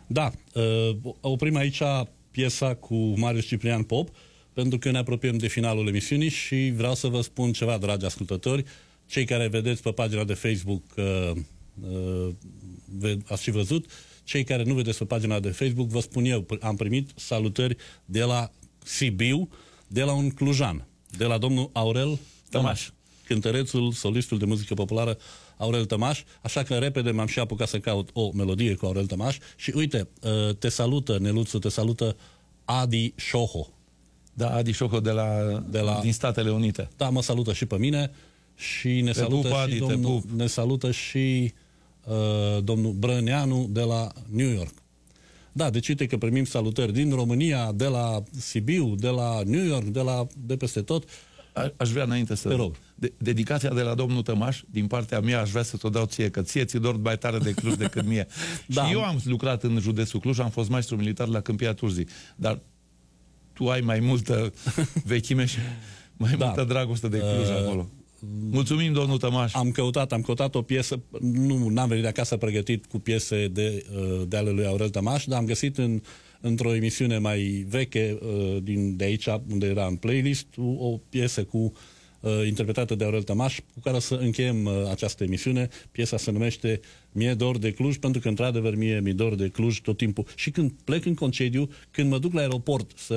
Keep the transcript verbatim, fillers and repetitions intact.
Da, uh, oprim aici piesa cu Marius Ciprian Pop, pentru că ne apropiem de finalul emisiunii și vreau să vă spun ceva, dragi ascultători. Cei care vedeți pe pagina de Facebook, uh, uh, ați și văzut, cei care nu vedeți pe pagina de Facebook, vă spun eu, am primit salutări de la Sibiu, de la un clujan, de la domnul Aurel Tămaș, cântărețul, solistul de muzică populară Aurel Tămaș, așa că repede m-am și apucat să caut o melodie cu Aurel Tămaș și uite, uh, te salută, Neluțu, te salută Adi Șoho. Da, Adi Șoho de la, de la, din Statele Unite. Da, mă salută și pe mine și ne te salută pup, și Adi, domnul, ne salută și uh, domnul Brăneanu de la New York. Da, deci uite că primim salutări din România, de la Sibiu, de la New York, de la de peste tot. A, aș vrea înainte să... Te rog. De, dedicația de la domnul Tămaș, din partea mea, aș vrea să o dau ție, că ție ți dor mai tare de Cluj decât mie. Da. Și eu am lucrat în județul Cluj, am fost maestru militar la Câmpia Turzii, dar tu ai mai multă vechime și mai da. multă dragoste de Cluj uh, acolo. Mulțumim, domnul Tămaș. Am căutat, am căutat o piesă, nu n-am venit de acasă pregătit cu piese de, de ale lui Aurel Tămaș, dar am găsit în, într-o emisiune mai veche din, de aici, unde era în playlist, o piesă cu uh, interpretată de Aurel Tămaș, cu care să încheiem uh, această emisiune. Piesa se numește Mie dor de Cluj, pentru că, într-adevăr, mie mi dor de Cluj tot timpul. Și când plec în concediu, când mă duc la aeroport să